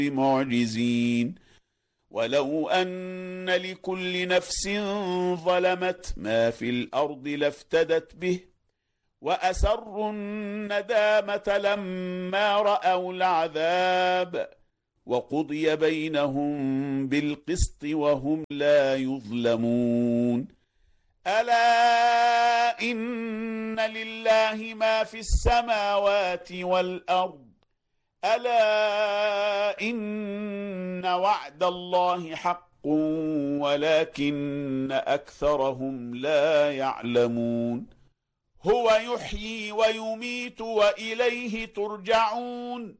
معجزين ولو أن لكل نفس ظلمت ما في الأرض لافتدت به وأسروا الندامة لما رأوا العذاب وقضي بينهم بالقسط وهم لا يظلمون ألا إن لله ما في السماوات والأرض ألا إن وعد الله حق ولكن أكثرهم لا يعلمون هو يحيي ويميت وإليه ترجعون